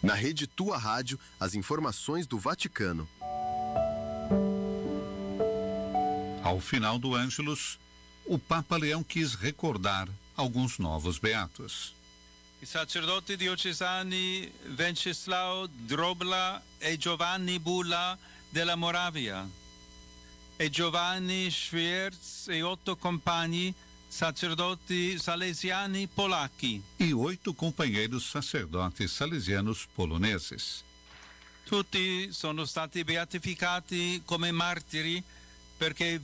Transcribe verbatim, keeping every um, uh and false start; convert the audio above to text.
Na rede Tua Rádio, as informações do Vaticano. Ao final do Ângelus, o Papa Leão quis recordar alguns novos beatos. I sacerdoti diocesani Venceslao Drobla e Giovanni Bulla della Moravia e Giovanni Schwierz e otto compagni sacerdoti salesiani polacchi. E oito companheiros sacerdotes salesianos poloneses. Tutti sono stati beatificati come martiri perché